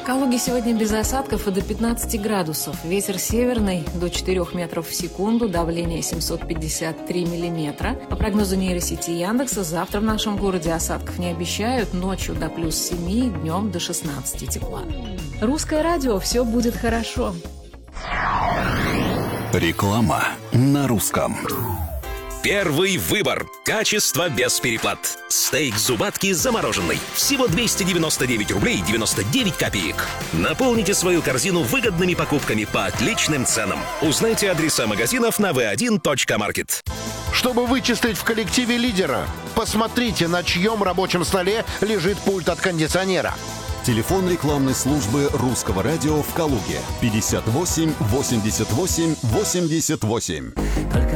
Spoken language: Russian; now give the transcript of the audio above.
Калуге сегодня без осадков и до 15 градусов. Ветер северный до 4 метров в секунду, давление 753 миллиметра. По прогнозу нейросети Яндекса, завтра в нашем городе осадков не обещают. Ночью до плюс 7, днем до 16 тепла. Русское радио, все будет хорошо. Реклама на русском. Первый выбор. Качество без переплат. Стейк зубатки замороженный. Всего 299 рублей 99 копеек. Наполните свою корзину выгодными покупками по отличным ценам. Узнайте адреса магазинов на v1.market. Чтобы вычислить в коллективе лидера, посмотрите, на чьем рабочем столе лежит пульт от кондиционера. Телефон рекламной службы Русского радио в Калуге 58 88 88. Только